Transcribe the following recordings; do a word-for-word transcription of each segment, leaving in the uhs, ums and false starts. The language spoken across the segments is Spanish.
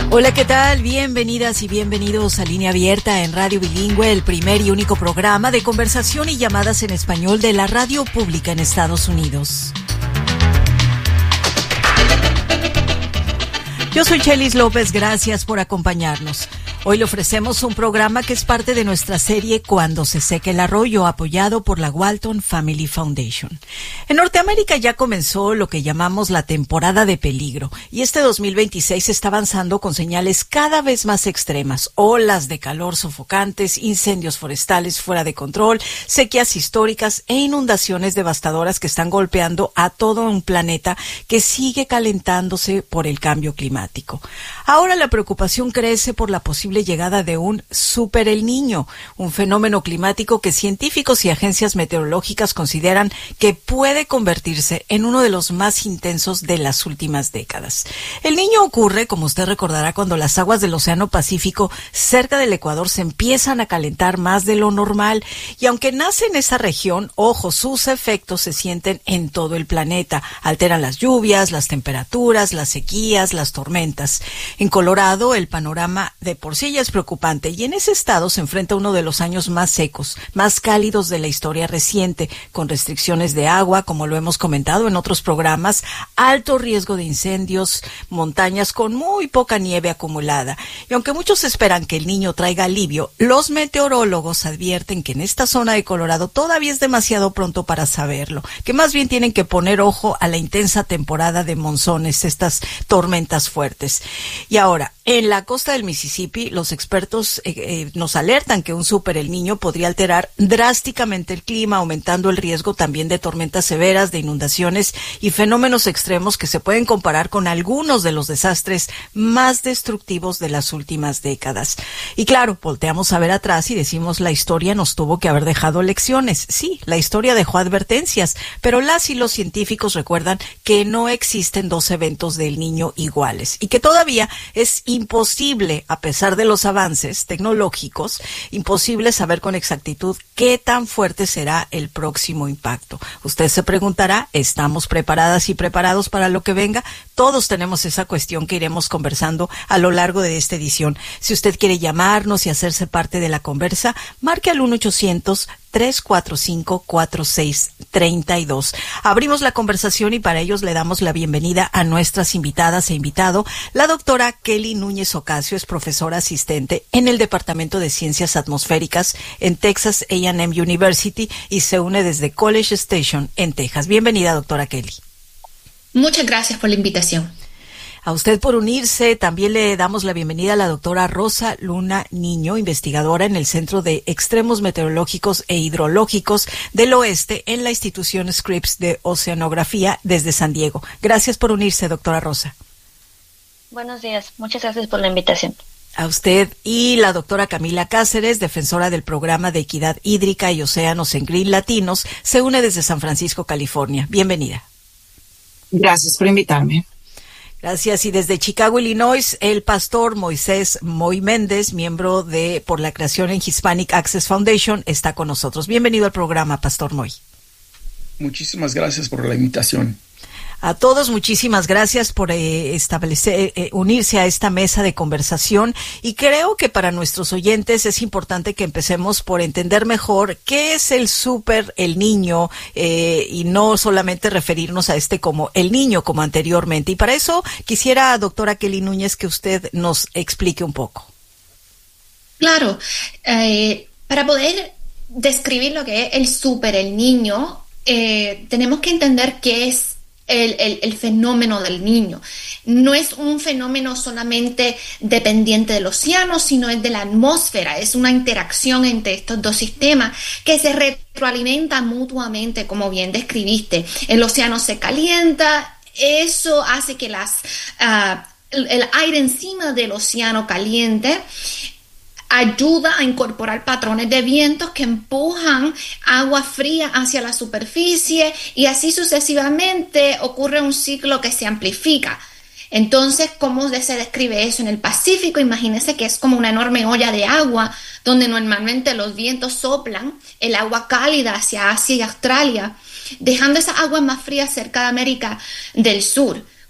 Hola, ¿qué tal? Bienvenidas y bienvenidos a Línea Abierta en Radio Bilingüe, el primer y único programa de conversación y llamadas en español de la radio pública en Estados Unidos. Yo soy Chelis López, gracias por acompañarnos. Hoy le ofrecemos un programa que es parte de nuestra serie Cuando se seque el arroyo, apoyado por la Walton Family Foundation. En Norteamérica ya comenzó lo que llamamos la temporada de peligro, y este dos mil veintiséis está avanzando con señales cada vez más extremas: olas de calor sofocantes, incendios forestales fuera de control, sequías históricas e inundaciones devastadoras que están golpeando a todo un planeta que sigue calentándose por el cambio climático. Ahora la preocupación crece por la posible llegada de un super El Niño, un fenómeno climático que científicos y agencias meteorológicas consideran que puede convertirse en uno de los más intensos de las últimas décadas. El Niño ocurre, como usted recordará, cuando las aguas del Océano Pacífico cerca del Ecuador se empiezan a calentar más de lo normal, y aunque nace en esa región, ojo, sus efectos se sienten en todo el planeta, alteran las lluvias, las temperaturas, las sequías, las tormentas. En Colorado el panorama de por sí ya es preocupante, y en ese estado se enfrenta uno de los años más secos, más cálidos de la historia reciente, con restricciones de agua, como lo hemos comentado en otros programas, alto riesgo de incendios, montañas con muy poca nieve acumulada. Y aunque muchos esperan que El Niño traiga alivio, los meteorólogos advierten que en esta zona de Colorado todavía es demasiado pronto para saberlo, que más bien tienen que poner ojo a la intensa temporada de monzones, estas tormentas fuertes. Y ahora, en la costa del Mississippi, los expertos eh, eh, nos alertan que un super El Niño podría alterar drásticamente el clima, aumentando el riesgo también de tormentas severas, de inundaciones y fenómenos extremos que se pueden comparar con algunos de los desastres más destructivos de las últimas décadas. Y claro, volteamos a ver atrás y decimos, la historia nos tuvo que haber dejado lecciones. Sí, la historia dejó advertencias, pero las y los científicos recuerdan que no existen dos eventos del Niño iguales, y que todavía es imposible, a pesar de los avances tecnológicos, imposible saber con exactitud qué tan fuerte será el próximo impacto. Usted se preguntará, ¿estamos preparadas y preparados para lo que venga? Todos tenemos esa cuestión que iremos conversando a lo largo de esta edición. Si usted quiere llamarnos y hacerse parte de la conversa, marque al uno ochocientos, tres cuatro cinco, cuatro seis tres dos. Abrimos la conversación y para ellos le damos la bienvenida a nuestras invitadas e invitado. La doctora Kelly Núñez Ocasio es profesora asistente en el Departamento de Ciencias Atmosféricas en Texas A and M University y se une desde College Station en Texas. Bienvenida, doctora Kelly. Muchas gracias por la invitación. A usted por unirse. También le damos la bienvenida a la doctora Rosa Luna Niño, investigadora en el Centro de Extremos Meteorológicos e Hidrológicos del Oeste en la institución Scripps de Oceanografía desde San Diego. Gracias por unirse, doctora Rosa. Buenos días. Muchas gracias por la invitación. A usted. Y la doctora Camila Cáceres, defensora del Programa de Equidad Hídrica y Océanos en Green Latinos, se une desde San Francisco, California. Bienvenida. Gracias por invitarme. Gracias. Y desde Chicago, Illinois, el pastor Moisés Moy Méndez, miembro de Por la Creación en Hispanic Access Foundation, está con nosotros. Bienvenido al programa, pastor Moy. Muchísimas gracias por la invitación. A todos, muchísimas gracias por eh, establecer, eh, unirse a esta mesa de conversación, y creo que para nuestros oyentes es importante que empecemos por entender mejor qué es el super El Niño eh, y no solamente referirnos a este como El Niño como anteriormente. Y para eso quisiera, doctora Kelly Núñez, que usted nos explique un poco. Claro, eh, para poder describir lo que es el super El Niño, eh, tenemos que entender qué es El, el, el fenómeno del Niño. No es un fenómeno solamente dependiente del océano, sino es de la atmósfera. Es una interacción entre estos dos sistemas que se retroalimentan mutuamente, como bien describiste. El océano se calienta, eso hace que las, uh, el, el aire encima del océano caliente ayuda a incorporar patrones de vientos que empujan agua fría hacia la superficie, y así sucesivamente ocurre un ciclo que se amplifica. Entonces, ¿cómo se describe eso en el Pacífico? Imagínense que es como una enorme olla de agua donde normalmente los vientos soplan el agua cálida hacia Asia y Australia, dejando esa agua más fría cerca de América del Sur.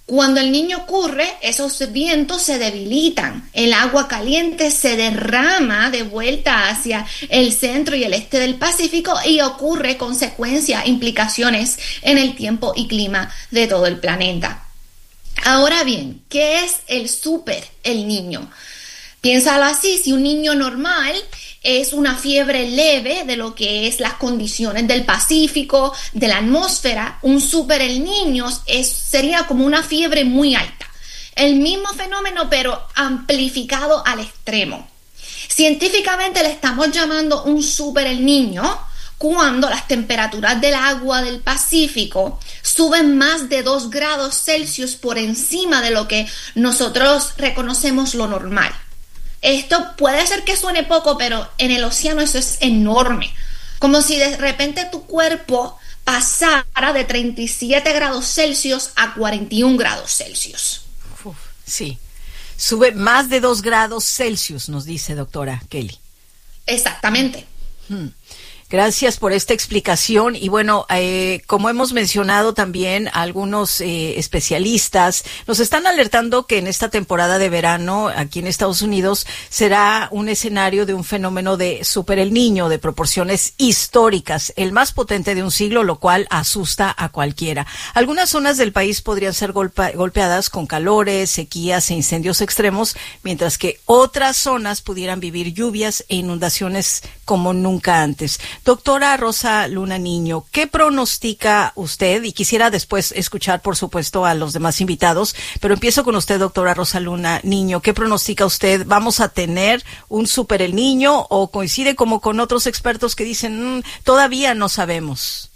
Cuando el niño ocurre, esos vientos se debilitan, el agua caliente se derrama de vuelta hacia el centro y el este del Pacífico y ocurre consecuencias, implicaciones en el tiempo y clima de todo el planeta. Ahora bien, ¿qué es el super el niño? Piénsalo así, si un niño normal es una fiebre leve de lo que es las condiciones del Pacífico, de la atmósfera, un super el niño es, sería como una fiebre muy alta. El mismo fenómeno pero amplificado al extremo. Científicamente le estamos llamando un super el niño cuando las temperaturas del agua del Pacífico suben más de dos grados Celsius por encima de lo que nosotros reconocemos lo normal. Esto puede ser que suene poco, pero en el océano eso es enorme. Como si de repente tu cuerpo pasara de treinta y siete grados Celsius a cuarenta y un grados Celsius. Uf, sí, sube más de dos grados Celsius, nos dice doctora Kelly. Exactamente. Hmm. Gracias por esta explicación y bueno, eh, como hemos mencionado también algunos eh, especialistas nos están alertando que en esta temporada de verano aquí en Estados Unidos será un escenario de un fenómeno de super el niño de proporciones históricas, el más potente de un siglo, lo cual asusta a cualquiera. Algunas zonas del país podrían ser golpe, golpeadas con calores, sequías e incendios extremos, mientras que otras zonas pudieran vivir lluvias e inundaciones como nunca antes. Doctora Rosa Luna Niño, ¿qué pronostica usted? Y quisiera después escuchar, por supuesto, a los demás invitados, pero empiezo con usted, doctora Rosa Luna Niño. ¿Qué pronostica usted? ¿Vamos a tener un super el niño o coincide como con otros expertos que dicen, mmm, todavía no sabemos?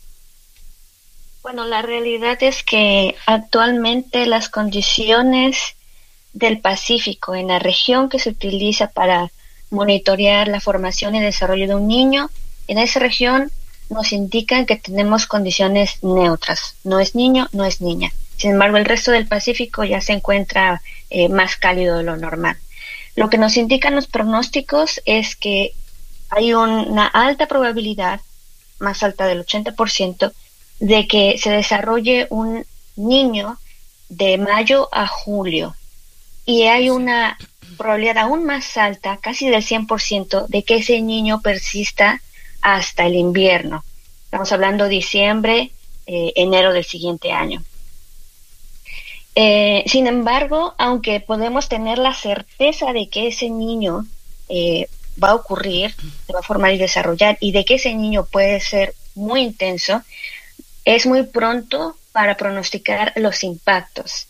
Bueno, la realidad es que actualmente las condiciones del Pacífico, en la región que se utiliza para monitorear la formación y desarrollo de un niño, en esa región nos indican que tenemos condiciones neutras. No es niño, no es niña. Sin embargo, el resto del Pacífico ya se encuentra eh, más cálido de lo normal. Lo que nos indican los pronósticos es que hay una alta probabilidad, más alta del ochenta por ciento, de que se desarrolle un niño de mayo a julio. Y hay una probabilidad aún más alta, casi del cien por ciento, de que ese niño persista hasta el invierno. Estamos hablando diciembre, eh, enero del siguiente año. Eh, sin embargo, aunque podemos tener la certeza de que ese niño eh, va a ocurrir, se va a formar y desarrollar, y de que ese niño puede ser muy intenso, es muy pronto para pronosticar los impactos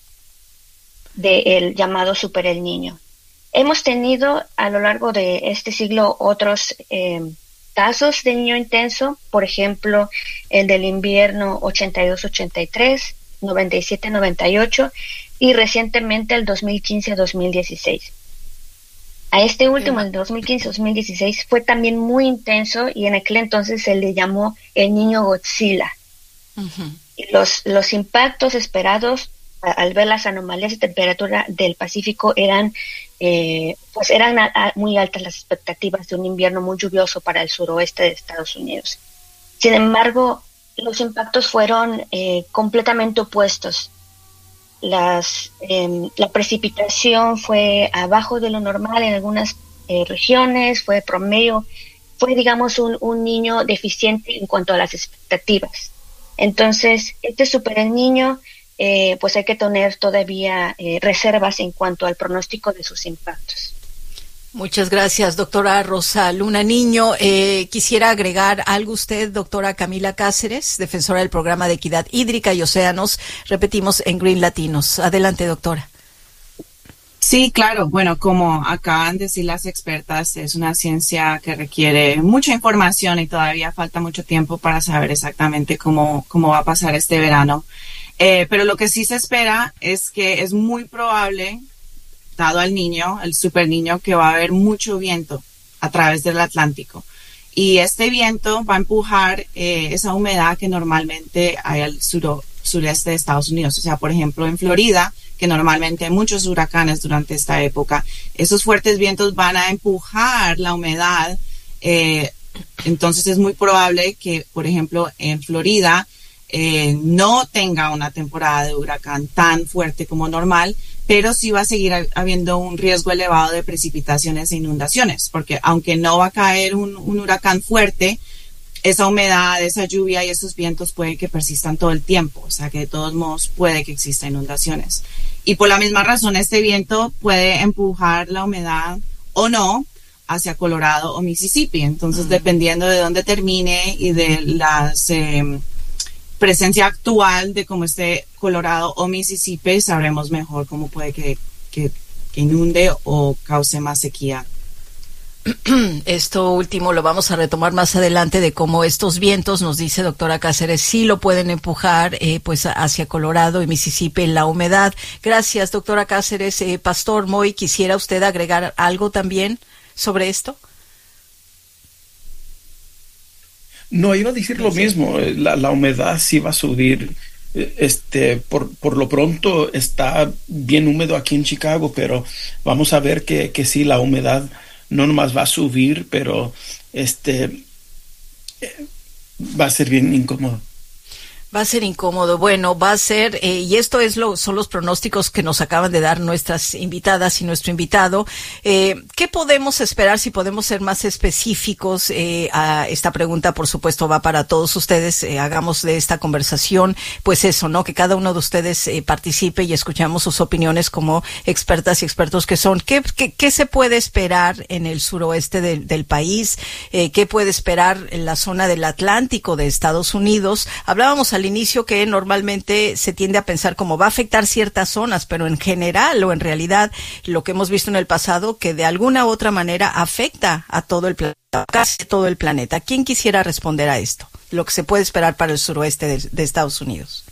del llamado super el niño. Hemos tenido a lo largo de este siglo otros eh, casos de niño intenso, por ejemplo, el del invierno ochenta y dos ochenta y tres, noventa y siete noventa y ocho y recientemente el dos mil quince dos mil dieciséis. A este último, el dos mil quince dos mil dieciséis, fue también muy intenso y en aquel entonces se le llamó el niño Godzilla. Uh-huh. Y los, los impactos esperados a, al ver las anomalías de temperatura del Pacífico eran Eh, pues eran a, a muy altas las expectativas de un invierno muy lluvioso para el suroeste de Estados Unidos. Sin embargo, los impactos fueron eh, completamente opuestos. Las, eh, la precipitación fue abajo de lo normal en algunas eh, regiones, fue promedio, fue digamos un, un niño deficiente en cuanto a las expectativas. Entonces, este super el niño Eh, pues hay que tener todavía eh, reservas en cuanto al pronóstico de sus impactos. Muchas gracias, doctora Rosa Luna Niño. Eh, quisiera agregar algo usted, doctora Camila Cáceres, defensora del programa de Equidad Hídrica y Océanos, repetimos, en Green Latinos. Adelante, doctora. Sí, claro. Bueno, como acaban de decir las expertas, es una ciencia que requiere mucha información y todavía falta mucho tiempo para saber exactamente cómo, cómo va a pasar este verano. Eh, pero lo que sí se espera es que es muy probable, dado al niño, el super niño, que va a haber mucho viento a través del Atlántico. Y este viento va a empujar eh, esa humedad que normalmente hay al suro, sureste de Estados Unidos. O sea, por ejemplo, en Florida, que normalmente hay muchos huracanes durante esta época, esos fuertes vientos van a empujar la humedad. Eh, entonces es muy probable que, por ejemplo, en Florida, eh, no tenga una temporada de huracán tan fuerte como normal, pero sí va a seguir habiendo un riesgo elevado de precipitaciones e inundaciones, porque aunque no va a caer un, un huracán fuerte, esa humedad, esa lluvia y esos vientos puede que persistan todo el tiempo, o sea que de todos modos puede que exista inundaciones. Y por la misma razón este viento puede empujar la humedad o no hacia Colorado o Mississippi, entonces uh-huh. dependiendo de dónde termine y de la eh, presencia actual de cómo esté Colorado o Mississippi, sabremos mejor cómo puede que, que, que inunde o cause más sequía. Esto último lo vamos a retomar más adelante, de cómo estos vientos, nos dice doctora Cáceres, sí lo pueden empujar eh, pues hacia Colorado y Mississippi la humedad. Gracias, doctora Cáceres. Eh, Pastor Moy, ¿quisiera usted agregar algo también sobre esto? No, iba a decir lo mismo. La, la humedad sí va a subir. Este, por, por lo pronto está bien húmedo aquí en Chicago, pero vamos a ver que, que sí, la humedad no nomás va a subir, pero este va a ser bien incómodo. Va a ser incómodo. Bueno, va a ser, eh, y esto es lo, son los pronósticos que nos acaban de dar nuestras invitadas y nuestro invitado. Eh, ¿Qué podemos esperar, si podemos ser más específicos? Eh, a esta pregunta, por supuesto, va para todos ustedes. Eh, hagamos de esta conversación, pues eso, ¿no? Que cada uno de ustedes eh, participe y escuchamos sus opiniones como expertas y expertos que son. ¿Qué, qué, qué se puede esperar en el suroeste de, del país? Eh, ¿Qué puede esperar en la zona del Atlántico de Estados Unidos? Hablábamos al al inicio que normalmente se tiende a pensar como va a afectar ciertas zonas, pero en general o en realidad lo que hemos visto en el pasado, que de alguna u otra manera afecta a todo el planeta, casi todo el planeta. ¿Quién quisiera responder a esto? Lo que se puede esperar para el suroeste de, de Estados Unidos.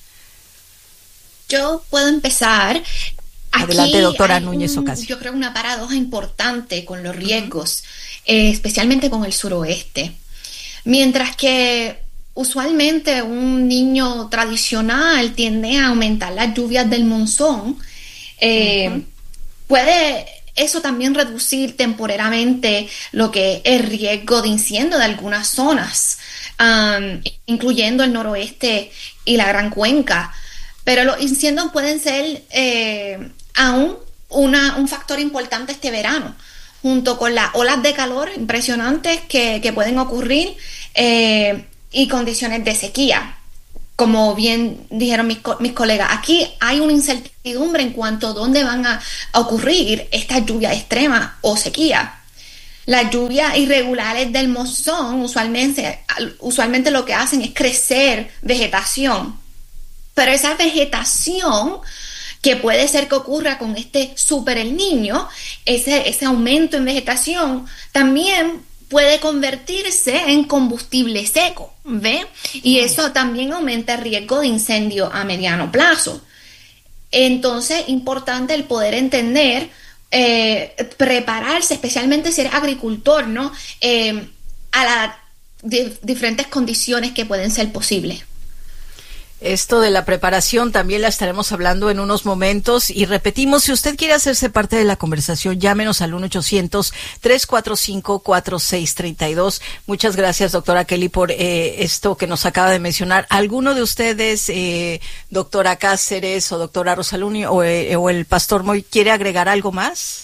Yo puedo empezar. Adelante, Aquí doctora Núñez Ocasio. Yo creo una paradoja importante con los riesgos, uh-huh. eh, especialmente con el suroeste. Mientras que usualmente un niño tradicional tiende a aumentar las lluvias del monzón, eh, uh-huh. puede eso también reducir temporariamente lo que es el riesgo de incendio de algunas zonas, um, incluyendo el noroeste y la Gran Cuenca. Pero los incendios pueden ser eh, aún una, un factor importante este verano, junto con las olas de calor impresionantes que, que pueden ocurrir, eh, y condiciones de sequía. Como bien dijeron mis, co- mis colegas, aquí hay una incertidumbre en cuanto a dónde van a, a ocurrir estas lluvias extremas o sequía. Las lluvias irregulares del monzón usualmente, usualmente lo que hacen es crecer vegetación, pero esa vegetación, que puede ser que ocurra con este super El Niño, ese, ese aumento en vegetación también puede convertirse en combustible seco, ¿ve? Y eso también aumenta el riesgo de incendio a mediano plazo. Entonces, importante el poder entender, eh, prepararse, especialmente si eres agricultor, ¿no? Eh, a las di- diferentes condiciones que pueden ser posibles. Esto de la preparación también la estaremos hablando en unos momentos, y repetimos, si usted quiere hacerse parte de la conversación, llámenos al uno ochocientos, tres cuatro cinco, cuatro seis tres dos. Muchas gracias, doctora Kelly, por eh, esto que nos acaba de mencionar. ¿Alguno de ustedes, eh, doctora Cáceres o doctora Rosaluni o, eh, o el pastor Moy, quiere agregar algo más?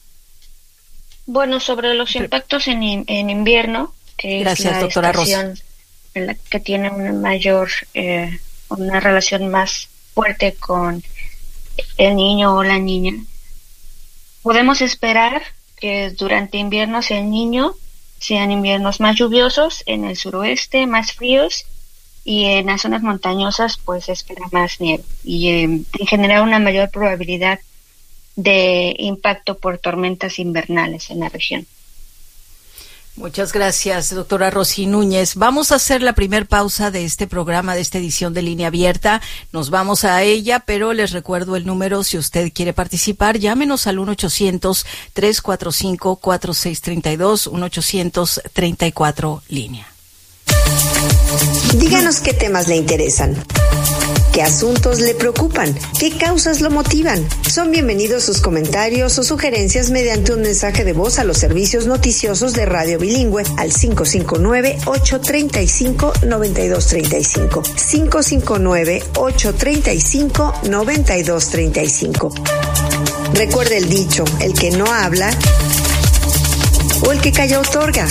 Bueno, sobre los impactos en, en invierno, que gracias, es la doctora estación Rosa. en la que tiene una mayor... Eh, una relación más fuerte con el niño o la niña. Podemos esperar que durante inviernos el niño sean inviernos más lluviosos, en el suroeste más fríos, y en las zonas montañosas pues se espera más nieve y eh, en general una mayor probabilidad de impacto por tormentas invernales en la región. Muchas gracias, doctora Rosy Núñez. Vamos a hacer la primer pausa de este programa, de esta edición de Línea Abierta. Nos vamos a ella, pero les recuerdo el número. Si usted quiere participar, llámenos al uno ochocientos, tres cuatro cinco, cuatro seis tres dos, uno ochocientos treinta y cuatro línea. Díganos qué temas le interesan, qué asuntos le preocupan, qué causas lo motivan. Son bienvenidos sus comentarios o sugerencias mediante un mensaje de voz a los servicios noticiosos de Radio Bilingüe al cinco cinco nueve, ocho tres cinco, nueve dos tres cinco. cinco cinco nueve, ocho tres cinco, nueve dos tres cinco. Recuerde el dicho, el que no habla o el que calla otorga.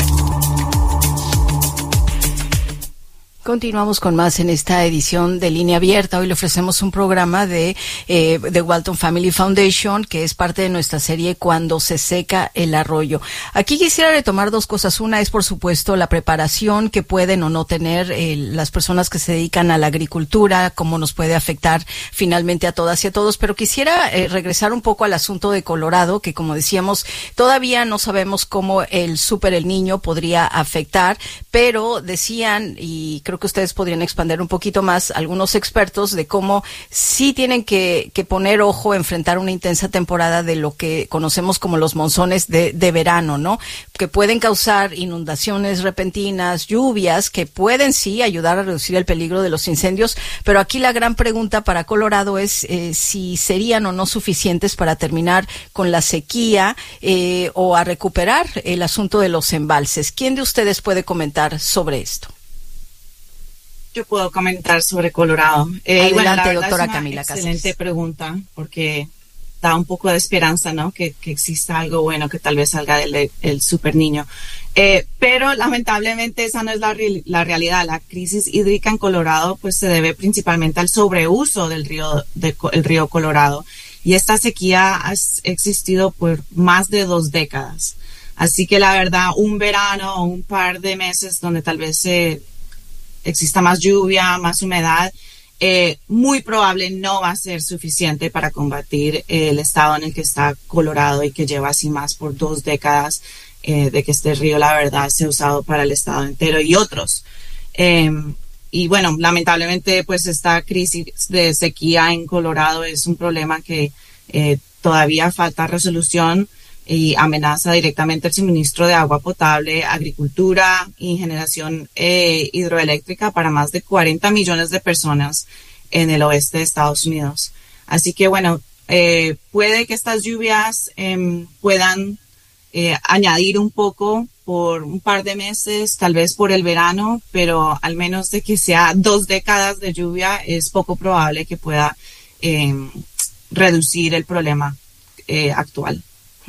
Continuamos con más en esta edición de Línea Abierta. Hoy le ofrecemos un programa de eh, de Walton Family Foundation, que es parte de nuestra serie Cuando se seca el arroyo. Aquí quisiera retomar dos cosas. Una es, por supuesto, la preparación que pueden o no tener eh, las personas que se dedican a la agricultura, cómo nos puede afectar finalmente a todas y a todos. Pero quisiera eh, regresar un poco al asunto de Colorado, que, como decíamos, todavía no sabemos cómo el Super El Niño podría afectar, pero decían, y creo que ustedes podrían expandir un poquito más, algunos expertos, de cómo sí tienen que, que poner ojo, enfrentar una intensa temporada de lo que conocemos como los monzones de, de verano, ¿no? Que pueden causar inundaciones repentinas, lluvias, que pueden sí ayudar a reducir el peligro de los incendios, pero aquí la gran pregunta para Colorado es eh, si serían o no suficientes para terminar con la sequía eh, o a recuperar el asunto de los embalses. ¿Quién de ustedes puede comentar sobre esto? Yo puedo comentar sobre Colorado. Eh, Adelante, bueno, la verdad doctora es una Camila Cáceres. Excelente pregunta, porque da un poco de esperanza, ¿no? Que, que exista algo bueno que tal vez salga del el super niño. Eh, pero lamentablemente esa no es la, la realidad. La crisis hídrica en Colorado pues se debe principalmente al sobreuso del río, de, el río Colorado. Y esta sequía ha existido por más de dos décadas. Así que la verdad, un verano o un par de meses donde tal vez se exista más lluvia, más humedad, eh, muy probable no va a ser suficiente para combatir eh, el estado en el que está Colorado y que lleva así más por dos décadas eh, de que este río, la verdad, se ha usado para el estado entero y otros. Eh, y bueno, lamentablemente, pues esta crisis de sequía en Colorado es un problema que eh, todavía falta resolución y amenaza directamente el suministro de agua potable, agricultura y generación eh, hidroeléctrica para más de cuarenta millones de personas en el oeste de Estados Unidos. Así que bueno, eh, puede que estas lluvias eh, puedan eh, añadir un poco por un par de meses, tal vez por el verano, pero al menos de que sea dos décadas de lluvia, es poco probable que pueda eh, reducir el problema eh, actual.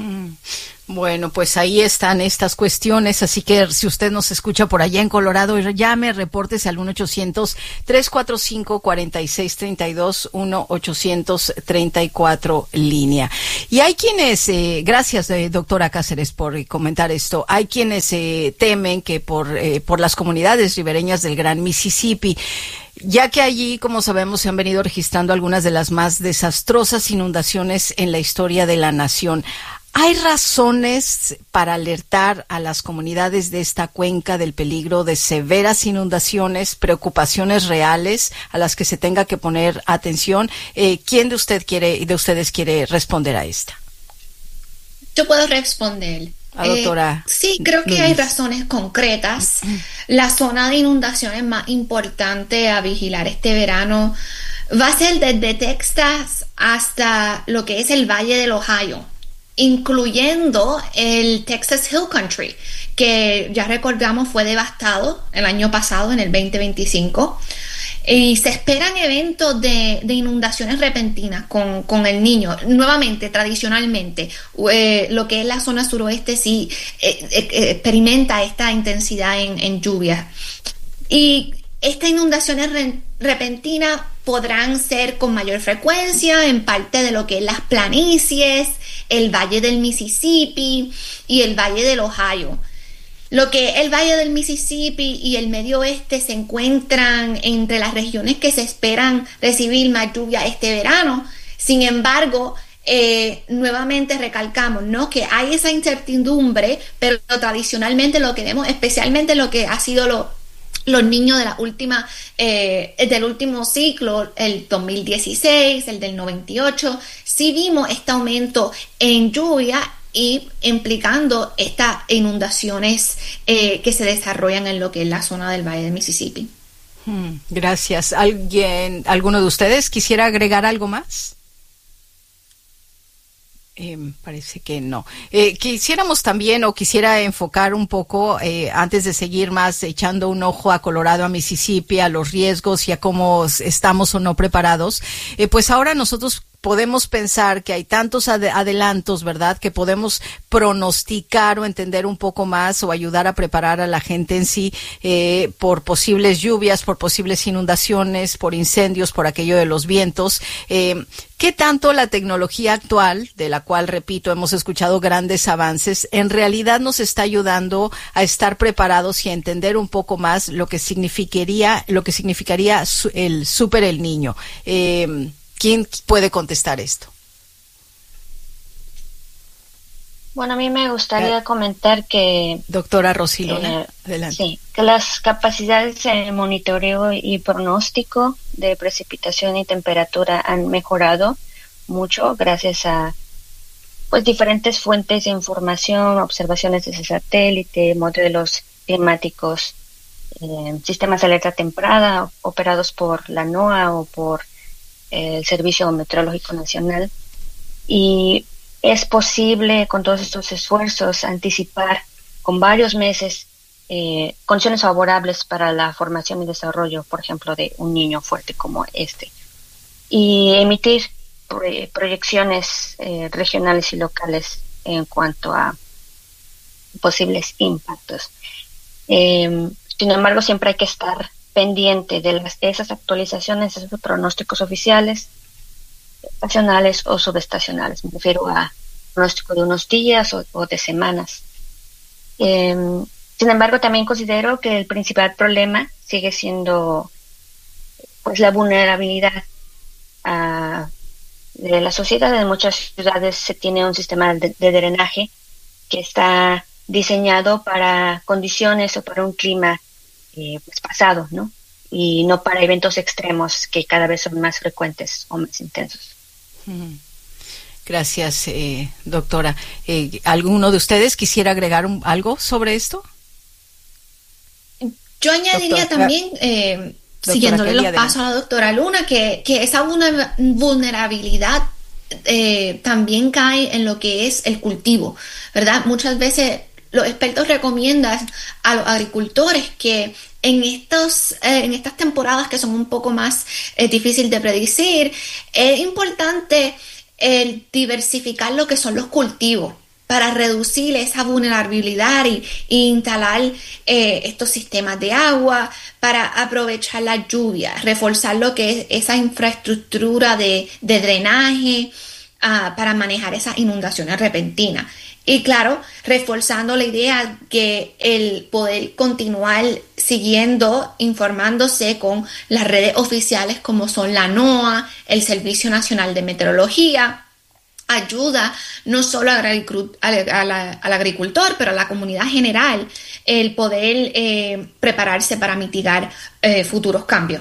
Bueno, pues ahí están estas cuestiones, así que si usted nos escucha por allá en Colorado, llame, repórtese al uno ochocientos, tres cuatro cinco, cuatro seis tres dos, uno ochocientos treinta y cuatro línea. Y hay quienes, eh, gracias eh, doctora Cáceres por comentar esto, hay quienes eh, temen que por, eh, por las comunidades ribereñas del Gran Mississippi, ya que allí, como sabemos, se han venido registrando algunas de las más desastrosas inundaciones en la historia de la nación. ¿Hay razones para alertar a las comunidades de esta cuenca del peligro de severas inundaciones, preocupaciones reales a las que se tenga que poner atención? Eh, ¿Quién de usted quiere, de ustedes quiere responder a esta? Yo puedo responder. La doctora. Eh, sí, creo que Luis. Hay razones concretas. La zona de inundaciones más importante a vigilar este verano va a ser desde Texas hasta lo que es el Valle del Ohio, incluyendo el Texas Hill Country, que ya recordamos fue devastado el año pasado, en el veinte veinticinco, y se esperan eventos de, de inundaciones repentinas con, con el niño. Nuevamente, tradicionalmente, eh, lo que es la zona suroeste sí eh, eh, experimenta esta intensidad en, en lluvias. Y estas inundaciones re, repentinas podrán ser con mayor frecuencia en parte de lo que es las planicies, el Valle del Mississippi y el Valle del Ohio. Lo que es el Valle del Mississippi y el Medio Oeste se encuentran entre las regiones que se esperan recibir más lluvia este verano. Sin embargo, eh, nuevamente recalcamos, ¿no?, que hay esa incertidumbre, pero tradicionalmente lo que vemos, especialmente lo que ha sido lo los niños de la última, eh, del último ciclo, el dos mil dieciséis, el del noventa y ocho, sí vimos este aumento en lluvia y implicando estas inundaciones eh, que se desarrollan en lo que es la zona del Valle de Mississippi. Hmm, gracias. ¿Alguien, alguno de ustedes quisiera agregar algo más? Eh, parece que no. Eh, quisiéramos también, o quisiera enfocar un poco, eh, antes de seguir más, echando un ojo a Colorado, a Mississippi, a los riesgos y a cómo estamos o no preparados. Eh, pues ahora nosotros podemos pensar que hay tantos ad- adelantos, ¿verdad?, que podemos pronosticar o entender un poco más o ayudar a preparar a la gente en sí eh, por posibles lluvias, por posibles inundaciones, por incendios, por aquello de los vientos. Eh, ¿Qué tanto la tecnología actual, de la cual, repito, hemos escuchado grandes avances, en realidad nos está ayudando a estar preparados y a entender un poco más lo que significaría, lo que significaría su- el Super El Niño? Eh, ¿Quién puede contestar esto? Bueno, a mí me gustaría eh, comentar que... Doctora Rosilona, eh, adelante. Sí, que las capacidades de monitoreo y pronóstico de precipitación y temperatura han mejorado mucho gracias a pues diferentes fuentes de información, observaciones desde satélite, modelos climáticos, eh, sistemas de alerta temprana operados por la NOAA o por el Servicio Meteorológico Nacional, y es posible con todos estos esfuerzos anticipar con varios meses eh, condiciones favorables para la formación y desarrollo, por ejemplo, de un niño fuerte como este, y emitir pro- proyecciones eh, regionales y locales en cuanto a posibles impactos. Eh, sin embargo, siempre hay que estar pendiente de las, esas actualizaciones, esos pronósticos oficiales, estacionales o subestacionales. Me refiero a pronóstico de unos días o, o de semanas. Eh, sin embargo, también considero que el principal problema sigue siendo pues la vulnerabilidad uh, de la sociedad. En muchas ciudades se tiene un sistema de, de drenaje que está diseñado para condiciones o para un clima Eh, pues pasado, ¿no? Y no para eventos extremos que cada vez son más frecuentes o más intensos. Gracias, eh, doctora. Eh, ¿Alguno de ustedes quisiera agregar un, algo sobre esto? Yo añadiría doctora, también, eh, siguiéndole Kelly, los adelante. pasos a la doctora Luna, que, que esa vulnerabilidad eh, también cae en lo que es el cultivo, ¿verdad? Muchas veces los expertos recomiendan a los agricultores que en estos eh, en estas temporadas que son un poco más eh, difíciles de predecir, es importante eh, diversificar lo que son los cultivos para reducir esa vulnerabilidad y, y instalar eh, estos sistemas de agua para aprovechar la lluvia, reforzar lo que es esa infraestructura de, de drenaje uh, para manejar esas inundaciones repentinas. Y claro, reforzando la idea que el poder continuar siguiendo, informándose con las redes oficiales como son la NOAA, el Servicio Nacional de Meteorología, ayuda no solo al, al agricultor, pero a la comunidad general, el poder eh, prepararse para mitigar eh, futuros cambios.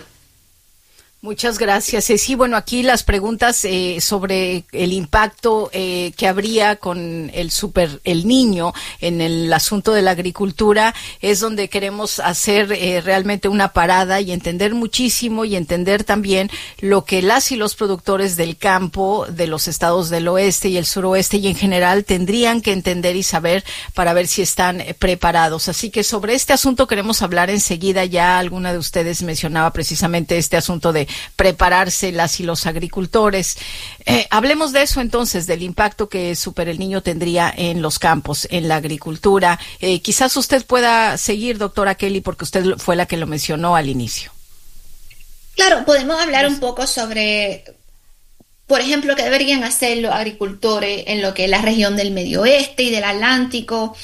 Muchas gracias. Eh, sí, bueno, aquí las preguntas eh, sobre el impacto eh, que habría con el Super El Niño en el asunto de la agricultura es donde queremos hacer eh, realmente una parada y entender muchísimo y entender también lo que las y los productores del campo de los estados del oeste y el suroeste y en general tendrían que entender y saber para ver si están eh, preparados. Así que sobre este asunto queremos hablar enseguida. Ya alguna de ustedes mencionaba precisamente este asunto de prepararse las y los agricultores. Eh, hablemos de eso entonces, del impacto que Super El Niño tendría en los campos, en la agricultura. Eh, quizás usted pueda seguir, doctora Kelly, porque usted fue la que lo mencionó al inicio. Claro, podemos hablar un poco sobre, por ejemplo, qué deberían hacer los agricultores en lo que es la región del Medio Oeste y del Atlántico.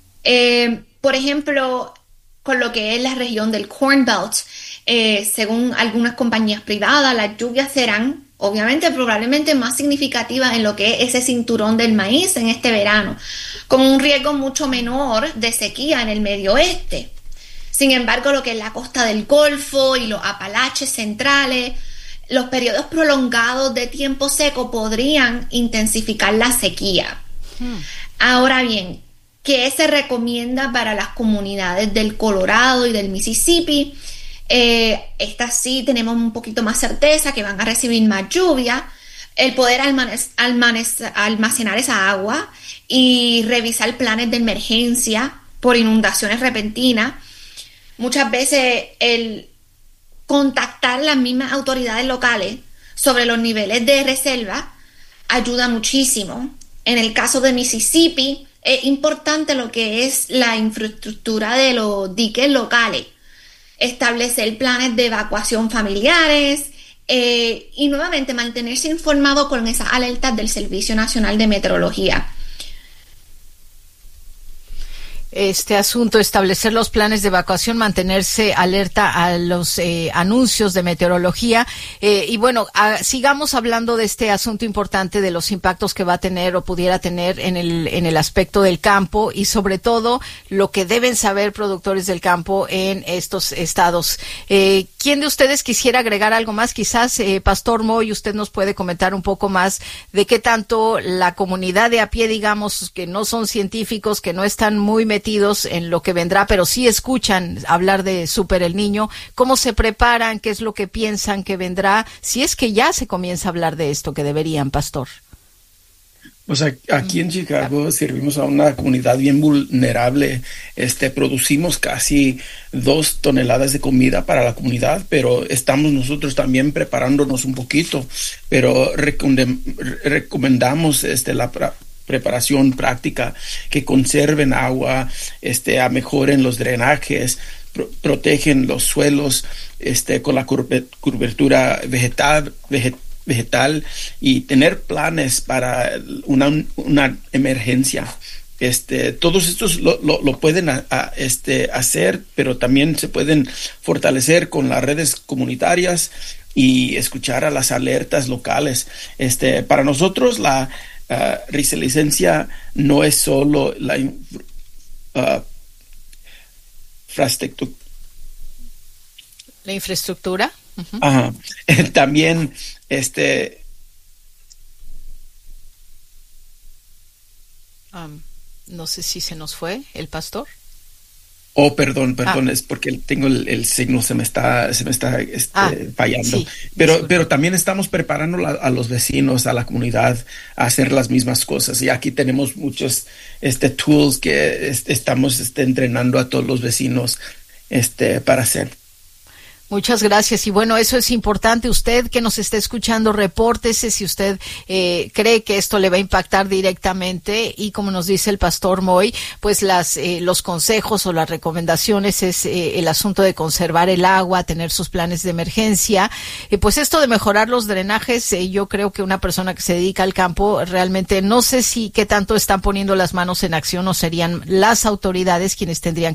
Eh, por ejemplo, con lo que es la región del Corn Belt. Eh, según algunas compañías privadas, las lluvias serán, obviamente, probablemente más significativas en lo que es ese cinturón del maíz en este verano, con un riesgo mucho menor de sequía en el Medio Oeste. Sin embargo, lo que es la costa del Golfo y los Apalaches centrales, los periodos prolongados de tiempo seco podrían intensificar la sequía. Hmm. Ahora bien, ¿qué se recomienda para las comunidades del Colorado y del Mississippi? Eh, estas sí tenemos un poquito más certeza que van a recibir más lluvia. El poder almac- almac- almacenar esa agua y revisar planes de emergencia por inundaciones repentinas. Muchas veces el contactar las mismas autoridades locales sobre los niveles de reserva ayuda muchísimo. En el caso de Mississippi, es importante lo que es la infraestructura de los diques locales, establecer planes de evacuación familiares eh, y nuevamente mantenerse informado con esas alertas del Servicio Nacional de Meteorología. Este asunto, establecer los planes de evacuación, mantenerse alerta a los eh, anuncios de meteorología. Eh, y bueno, a, sigamos hablando de este asunto importante de los impactos que va a tener o pudiera tener en el, en el aspecto del campo y sobre todo lo que deben saber productores del campo en estos estados. Eh, ¿Quién de ustedes quisiera agregar algo más? Quizás, eh, Pastor Moy, usted nos puede comentar un poco más de qué tanto la comunidad de a pie, digamos, que no son científicos, que no están muy metidos en lo que vendrá, pero sí escuchan hablar de Super el Niño, cómo se preparan, qué es lo que piensan que vendrá, si es que ya se comienza a hablar de esto, que deberían, Pastor. Pues aquí en Chicago servimos a una comunidad bien vulnerable. Este, producimos casi dos toneladas de comida para la comunidad, pero estamos nosotros también preparándonos un poquito, pero recomend- recomendamos este, la pra- preparación práctica, que conserven agua, este, a mejoren los drenajes, pro- protegen los suelos, este, con la curve- cobertura vegetal, veget- vegetal y tener planes para una, una emergencia. Este, todos estos lo, lo, lo pueden a, a, este, hacer, pero también se pueden fortalecer con las redes comunitarias y escuchar a las alertas locales. Este, para nosotros la Uh, resiliencia no es solo la uh, infraestructura. La infraestructura. Uh-huh. Ajá. También este um, no sé si se nos fue el pastor. Oh, perdón, perdón, ah. es porque tengo el, el signo, se me está, se me está este, ah, fallando. Sí, pero, pero también estamos preparando la, a los vecinos, a la comunidad, a hacer las mismas cosas. Y aquí tenemos muchos este, tools que este, estamos este, entrenando a todos los vecinos este, para hacer. Muchas gracias. Y bueno, eso es importante. Usted que nos está escuchando, repórtese si usted eh, cree que esto le va a impactar directamente. Y como nos dice el pastor Moy, pues las eh, los consejos o las recomendaciones es eh, el asunto de conservar el agua, tener sus planes de emergencia. Eh, pues esto de mejorar los drenajes, eh, yo creo que una persona que se dedica al campo realmente no sé si qué tanto están poniendo las manos en acción o serían las autoridades quienes tendrían